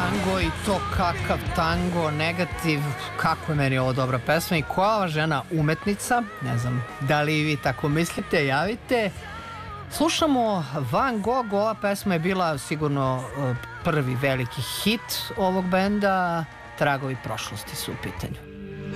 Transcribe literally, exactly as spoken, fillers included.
tango i to kakav tango, negativ, kako je meni ovo dobra pesma i koja ova žena umetnica, ne znam da li vi tako mislite, javite. Slušamo Van Gogh, ova pesma je bila sigurno prvi veliki hit ovog benda, Tragovi prošlosti su u pitanju.